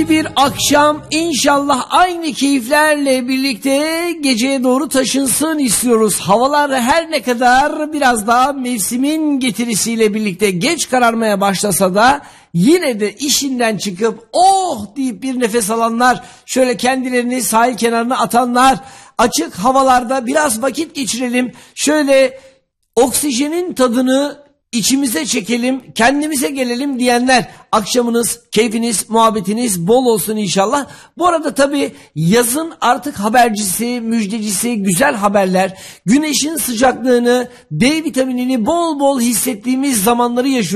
Bir akşam inşallah aynı keyiflerle birlikte geceye doğru taşınsın istiyoruz. Havalar her ne kadar biraz daha mevsimin getirisiyle birlikte geç kararmaya başlasa da yine de işinden çıkıp oh deyip bir nefes alanlar, şöyle kendilerini sahil kenarına atanlar, açık havalarda biraz vakit geçirelim, şöyle oksijenin tadını İçimize çekelim, kendimize gelelim diyenler, akşamınız, keyfiniz, muhabbetiniz bol olsun inşallah. Bu arada tabii yazın artık habercisi, müjdecisi, güzel haberler, güneşin sıcaklığını, D vitaminini bol bol hissettiğimiz zamanları yaşıyoruz.